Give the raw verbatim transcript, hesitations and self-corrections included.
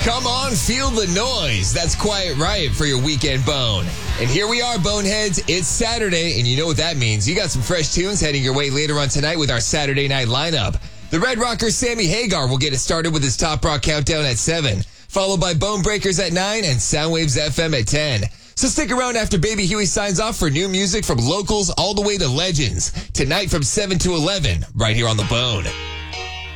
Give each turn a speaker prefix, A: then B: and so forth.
A: Come on, feel the noise. That's Quiet Riot for your weekend bone. And here we are, boneheads. It's Saturday, and you know what that means. You got some fresh tunes heading your way later on tonight with our Saturday night lineup. The Red Rocker Sammy Hagar will get it started with his Top Rock Countdown at seven, followed by Bone Breakers at nine and Soundwaves F M at ten. So stick around after Baby Huey signs off for new music from locals all the way to legends. Tonight from seven to eleven, right here on The Bone.